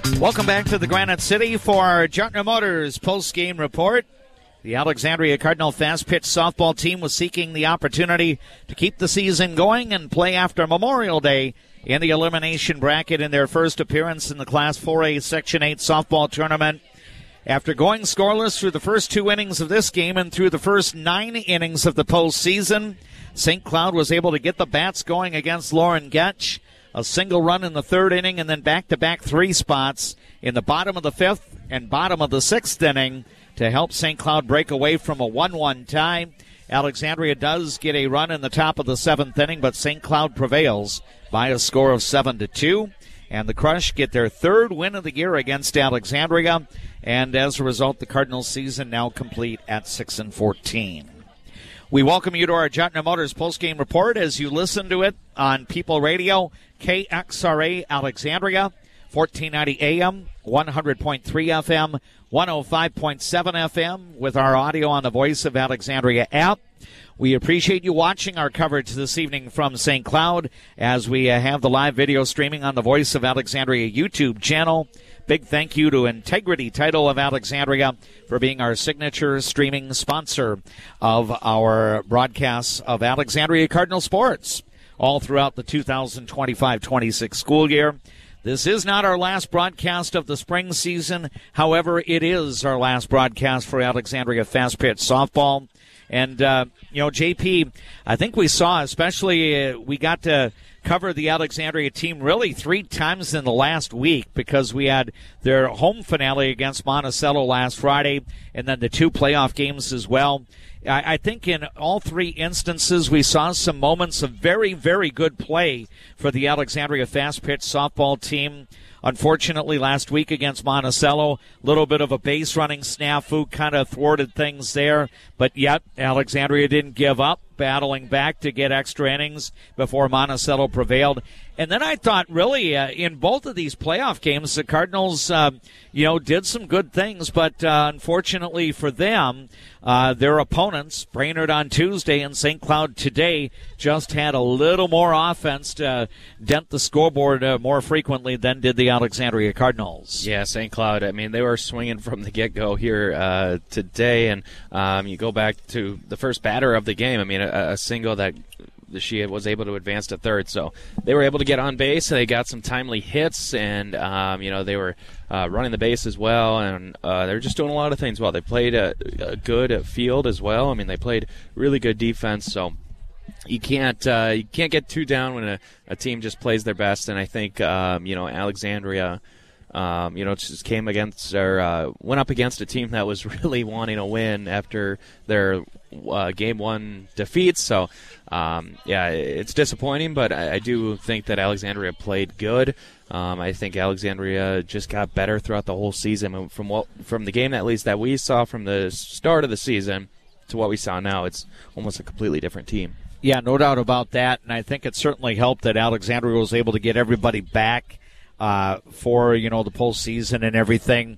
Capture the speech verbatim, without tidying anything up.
Welcome back to the Granite City for our Jartner Motors post-game report. The Alexandria Cardinal fast-pitch softball team was seeking the opportunity to keep the season going and play after Memorial Day in the elimination bracket in their first appearance in the Class four A Section eight softball tournament. After going scoreless through the first two innings of this game and through the first nine innings of the postseason, Saint Cloud was able to get the bats going against Lauren Getch. A single run in the third inning and then back-to-back three spots in the bottom of the fifth and bottom of the sixth inning to help Saint Cloud break away from a one one tie. Alexandria does get a run in the top of the seventh inning, but Saint Cloud prevails by a score of seven to two. And the Crush get their third win of the year against Alexandria. And as a result, the Cardinals' season now complete at six and fourteen. We welcome you to our Jartner Motors postgame report as you listen to it on People Radio, K X R A Alexandria, fourteen ninety A M, one hundred point three F M, one oh five point seven F M, with our audio on the Voice of Alexandria app. We appreciate you watching our coverage this evening from Saint Cloud as we uh, have the live video streaming on the Voice of Alexandria YouTube channel. Big thank you to Integrity Title of Alexandria for being our signature streaming sponsor of our broadcasts of Alexandria Cardinal sports all throughout the two thousand twenty-five twenty-six school year. This is not our last broadcast of the spring season. However, it is our last broadcast for Alexandria Fast Pitch Softball. And, uh, you know, J P, I think we saw, especially uh, we got to cover the Alexandria team really three times in the last week because we had their home finale against Monticello last Friday and then the two playoff games as well. I, I think in all three instances we saw some moments of very, very good play for the Alexandria Fast Pitch Softball team. Unfortunately, last week against Monticello, a little bit of a base running snafu kind of thwarted things there. But yet, Alexandria didn't give up, battling back to get extra innings before Monticello prevailed. And then I thought, really, uh, in both of these playoff games, the Cardinals, uh, you know, did some good things. But uh, unfortunately for them, uh, their opponents, Brainerd on Tuesday and Saint Cloud today, just had a little more offense to dent the scoreboard uh, more frequently than did the Alexandria Cardinals. Yeah, Saint Cloud, I mean, they were swinging from the get-go here uh, today. And um, you go back to the first batter of the game, I mean, a, a single that she was able to advance to third. So they were able to get on base. They got some timely hits, and, um, you know, they were uh, running the base as well, and uh, they were just doing a lot of things well. They played a, a good field as well. I mean, they played really good defense, so you can't uh, you can't get too down when a, a team just plays their best, and I think, um, you know, Alexandria Um, you know, just came against or uh, went up against a team that was really wanting a win after their uh, game one defeats. So, um, yeah, it's disappointing, but I, I do think that Alexandria played good. Um, I think Alexandria just got better throughout the whole season. From what from the game at least that we saw from the start of the season to what we saw now, it's almost a completely different team. Yeah, no doubt about that, and I think it certainly helped that Alexandria was able to get everybody back Uh, for, you know, the postseason and everything.